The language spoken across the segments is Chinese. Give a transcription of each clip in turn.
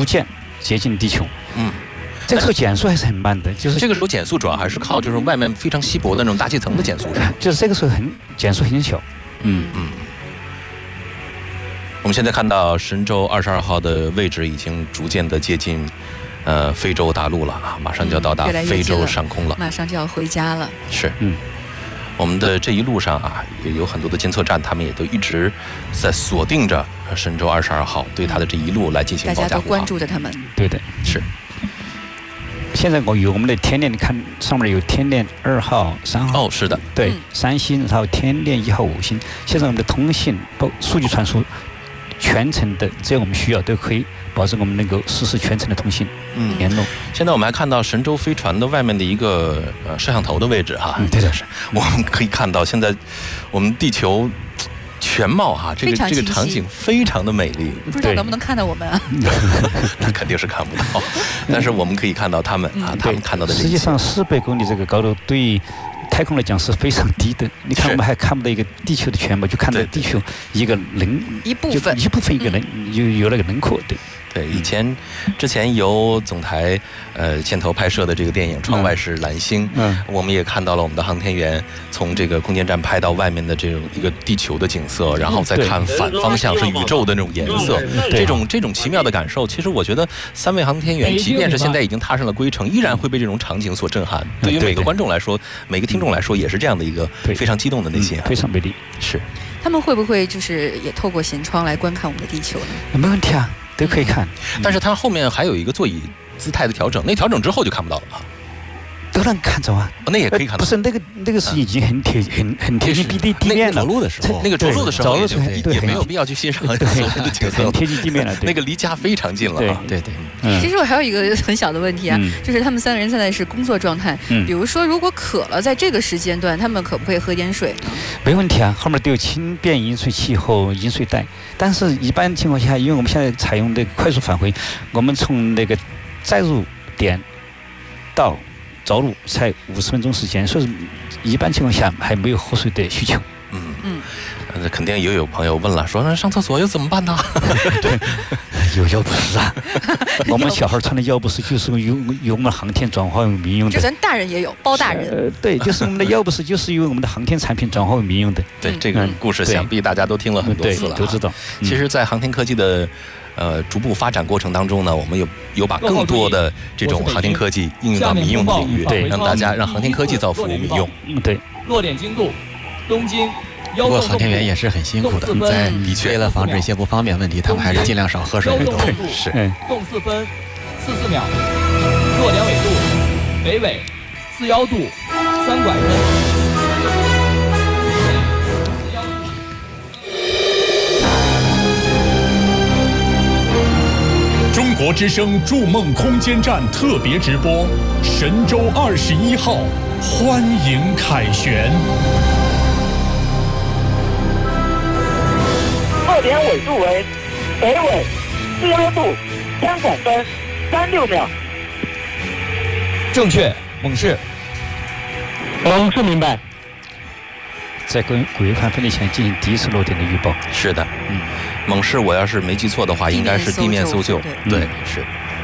渐接近地球。这个时候减速还是很慢的，就是这个时候减速主要还是靠就是外面非常稀薄的那种大气层的减速， 就是这个时候减速很小。 我们现在看到神舟22号的位置已经逐渐的接近非洲大陆了啊，马上就要到达非洲上空了， 马上就要回家了。 是，我们的这一路上啊，也有很多的监测站，他们也都一直在锁定着神舟22号，对它的这一路来进行保驾护航。 大家都关注着他们。 对的， 是。 现在有我们的天链，你看上面有天链2号、3号。 是的。 对，3星，然后天链1号、5星。现在我们的通信、数据传输，全程的，只要我们需要，都可以保证我们能够实施全程的通信联络。 现在我们还看到神舟飞船的外面的一个摄像头的位置哈， 对的， 是我们可以看到现在我们地球全貌哈，这个场景非常的美丽。 不知道能不能看到我们啊？ 那肯定是看不到，但是我们可以看到他们啊，他们看到的这实际上400公里这个高度对于太空来讲是非常低的。你看我们还看不到一个地球的全貌，就看到地球一部分一个人有那个轮廓。 对，之前由总台牵头拍摄的这个电影《窗外是蓝星》，我们也看到了我们的航天员从这个空间站拍到外面的这种一个地球的景色，然后再看反方向是宇宙的那种颜色，这种奇妙的感受，其实我觉得3位航天员即便是现在已经踏上了归程，依然会被这种场景所震撼。对于每个观众来说，每个听众来说，也是这样的一个非常激动的内心， 非常美丽。 是， 他们会不会就是也透过舷窗来观看我们的地球呢？ 没问题啊。都可以看， 但是它后面还有一个座椅姿态的调整，那调整之后就看不到了啊。 都能看着啊， 那也可以看到。 不是那个是已经很贴近地面了。 着陆的时候，那个着陆的时候也没有必要去欣赏所谓的景色， 很贴近地面了。 那个离家非常近了。 对。 其实我还有一个很小的问题啊，就是他们3个人现在是工作状态。比如说，如果渴了，在这个时间段，他们可不可以喝点水呢？ 没问题啊，后面都有轻便饮水器和饮水袋。但是一般情况下，因为我们现在采用的快速返回，我们从那个载入点到着陆才50分钟时间，所以一般情况下还没有喝水的需求。 肯定也有朋友问了，说那上厕所又怎么办呢？ 对，有药不湿啊。我们小孩穿的药不湿就是由我们航天转化为民用的。 就咱大人也有，包大人。 对，就是我们的药不湿就是由我们的航天产品转化为民用的。 对，这个故事想必大家都听了很多次了， 都知道。 其实，在航天科技的逐步发展过程当中呢，我们有把更多的这种航天科技应用到民用领域，对，让航天科技造福民用。 对。 落点精度，东经。 不过航天员也是很辛苦的，为了防止一些不方便问题，他们还是尽量少喝水。 对， 是。 动4分44秒，落点纬度，北纬41度3拐针。 中国之声筑梦空间站特别直播，神舟21号欢迎凯旋。 落点纬度为北纬41度3拐针36秒。 正确，猛士。 猛士明白。 在轨盘分离前进行第一次落点的预报。 是的，猛士，我要是没记错的话，应该是地面搜救。对，是。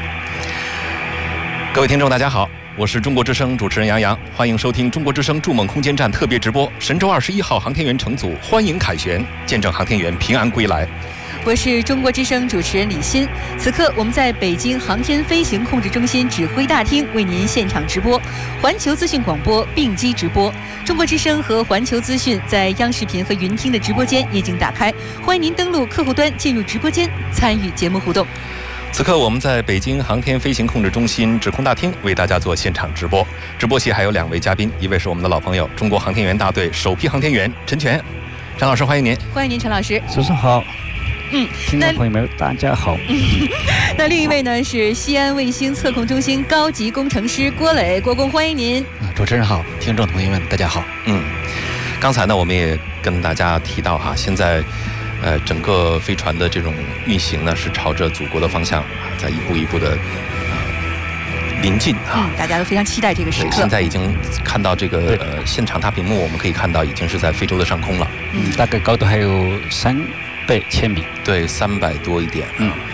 各位听众，大家好，我是中国之声主持人杨洋，欢迎收听中国之声筑梦空间站特别直播。神舟21号航天员乘组欢迎凯旋，见证航天员平安归来。 我是中国之声主持人李欣，此刻我们在北京航天飞行控制中心指挥大厅为您现场直播，环球资讯广播并机直播。中国之声和环球资讯在央视频和云听的直播间已经打开，欢迎您登录客户端进入直播间参与节目互动。 此刻我们在北京航天飞行控制中心指控大厅为大家做现场直播，直播席还有2位嘉宾，一位是我们的老朋友中国航天员大队首批航天员陈全，陈老师欢迎您。 欢迎您，陈老师。 主持人好。听众朋友们大家好。 那另一位呢是西安卫星测控中心高级工程师郭磊，郭工欢迎您。 主持人好，听众朋友们大家好。 刚才呢我们也跟大家提到哈，现在整个飞船的这种运行呢是朝着祖国的方向在一步一步的临近啊。 大家都非常期待这个时刻。 现在已经看到这个现场大屏幕，我们可以看到已经是在非洲的上空了。 大概高度还有300千米， 对，300多一点。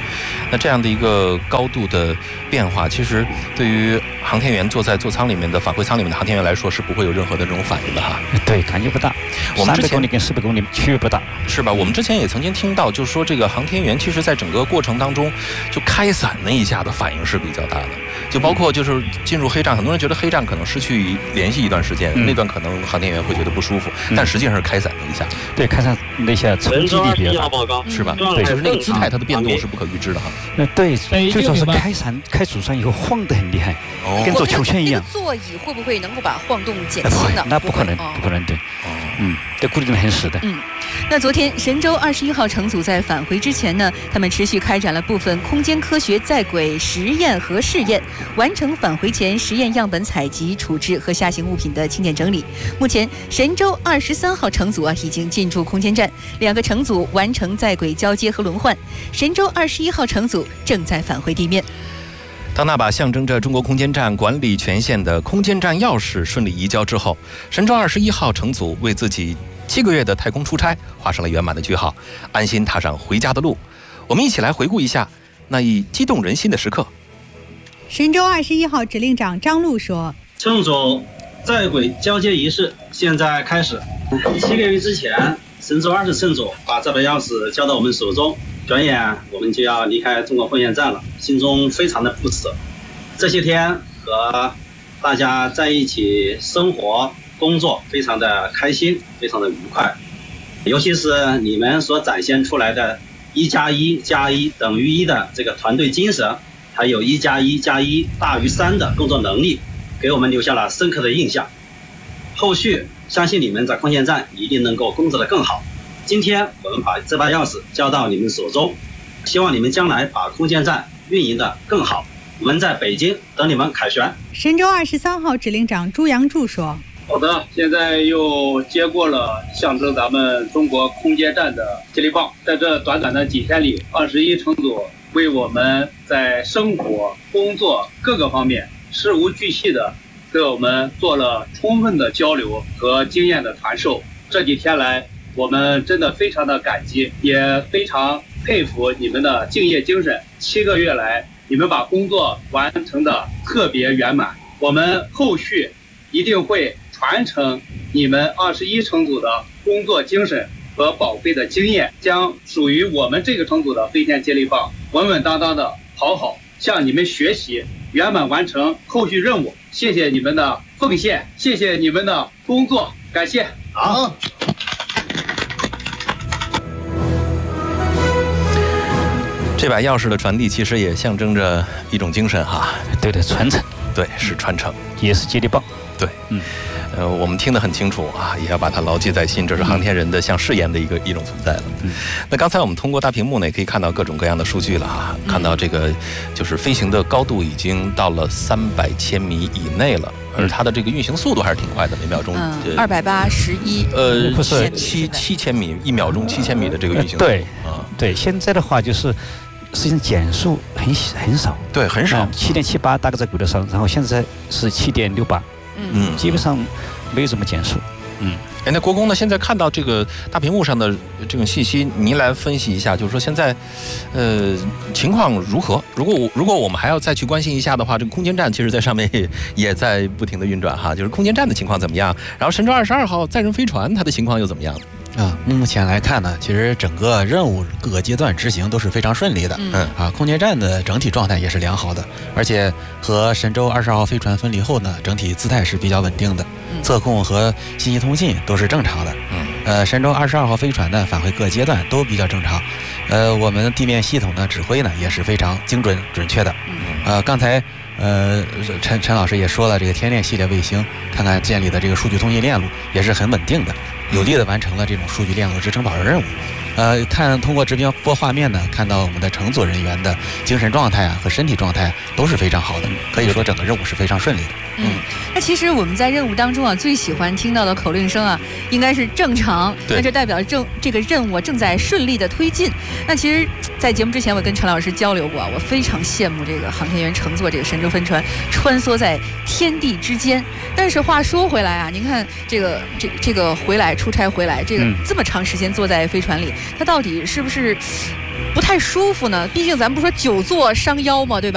那这样的一个高度的变化，其实对于航天员坐在座舱里面的返回舱里面的航天员来说是不会有任何的这种反应的哈。 对，感觉不大。 我们之前 300公里跟400公里区别不大， 是吧？我们之前也曾经听到，就是说这个航天员其实在整个过程当中，就开伞那一下的反应是比较大的。就包括就是进入黑障，很多人觉得黑障可能失去联系一段时间，那段可能航天员会觉得不舒服，但实际上是开伞那一下。 对，开伞那一下冲击力比较大， 是吧？对，就是那个姿态它的变动是不可预知的哈。 对，最主要是开主伞以后晃得很厉害，跟坐秋千一样。 座椅会不会能够把晃动减轻呢？ 那不可能，不可能，对。这固定得很死的。 那昨天神舟21号乘组在返回之前呢，他们持续开展了部分空间科学在轨实验和试验，完成返回前实验样本采集、处置和下行物品的清点整理。目前，神舟23号乘组已经进驻空间站，2个乘组完成在轨交接和轮换，神舟21号乘组正在返回地面。 当那把象征着中国空间站管理权限的空间站钥匙顺利移交之后，神舟21号乘组为自己7个月的太空出差画上了圆满的句号，安心踏上回家的路。我们一起来回顾一下那一激动人心的时刻。 神舟21号指令长张璐说：“ 乘组在轨交接仪式现在开始。7个月之前，神舟20乘组把这把钥匙交到我们手中。转眼我们就要离开中国空间站了，心中非常的不舍。这些天和大家在一起生活工作，非常的开心，非常的愉快。尤其是你们所展现出来的1+1+1等于1的这个团队精神，还有1+1+1大于3的工作能力，给我们留下了深刻的印象。后续相信你们在空间站一定能够工作得更好。今天我们把这把钥匙交到你们手中，希望你们将来把空间站运营得更好。我们在北京等你们凯旋。” 神舟23号指令长朱杨柱说：“ 好的，现在又接过了象征咱们中国空间站的接力棒，在这短短的几天里，21乘组为我们在生活、工作各个方面事无巨细的给我们做了充分的交流和经验的传授。这几天来，我们真的非常的感激，也非常佩服你们的敬业精神。7个月来，你们把工作完成的特别圆满。我们后续一定会传承你们21乘组的工作精神和宝贵的经验，将属于我们这个乘组的飞天接力棒稳稳当当的跑好，向你们学习，圆满完成后续任务。谢谢你们的奉献，谢谢你们的工作，感谢。 好。 这把钥匙的传递其实也象征着一种精神哈， 对的，传承， 对，是传承， 也是接力棒， 对，我们听得很清楚啊，也要把它牢记在心，这是航天人的像誓言的一种存在了。那刚才我们通过大屏幕呢，也可以看到各种各样的数据了啊，看到这个就是飞行的高度已经到了300千米以内了。而它的这个运行速度还是挺快的，每秒钟 281 不是 7千米，1秒钟7000米的这个运行速度。 对对，现在的话就是实际上减速很少， 对，很少 ，7.78大概在轨道上，然后现在是7.68，基本上没有怎么减速， 那国工呢？现在看到这个大屏幕上的这种信息，您来分析一下，就是说现在，情况如何？如果我们还要再去关心一下的话，这个空间站其实在上面也在不停的运转哈，就是空间站的情况怎么样？然后神舟22号载人飞船它的情况又怎么样？ 目前来看呢，其实整个任务各个阶段执行都是非常顺利的。空间站的整体状态也是良好的，而且和神舟22号飞船分离后呢，整体姿态是比较稳定的，测控和信息通信都是正常的。神舟22号飞船呢返回各阶段都比较正常。我们地面系统的指挥呢也是非常精准准确的。刚才陈老师也说了，这个天链系列卫星看看建立的这个数据通信链路也是很稳定的，有力的完成了这种数据链路支撑保证任务。通过直播画面呢，看到我们的乘组人员的精神状态和身体状态都是非常好的，可以说整个任务是非常顺利的。 那其实我们在任务当中最喜欢听到的口令声应该是正常，那这代表这个任务正在顺利的推进。那其实，在节目之前我跟陈老师交流过，我非常羡慕这个航天员乘坐这个神舟飞船穿梭在天地之间。但是话说回来您看这个回来出差回来，这么长时间坐在飞船里，他到底是不是不太舒服呢？毕竟咱们不说久坐伤腰嘛，对吧？